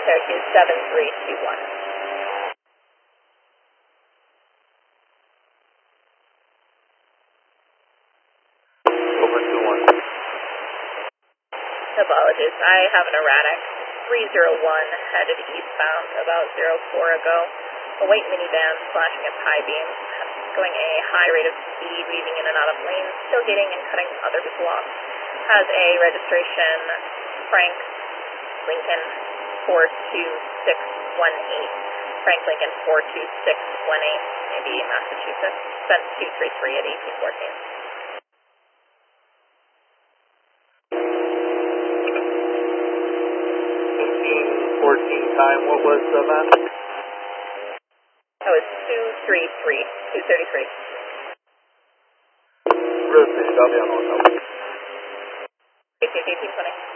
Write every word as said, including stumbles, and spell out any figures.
Syracuse seven three two one. Over two one. Apologies, I have an erratic three zero one headed eastbound about zero four ago. A white minivan flashing its high beams, going a high rate of speed, weaving in and out of lanes, tailgating and cutting other people off. Has a registration Frank Lincoln four two six one eight. Frank Lincoln four two six one eight, maybe Massachusetts. Sent two three three at eighteen fourteen. eighteen fourteen time, what was the van? That was two three three, two thirty-three. Real estate, I'll be on the lookout. eighteen twenty.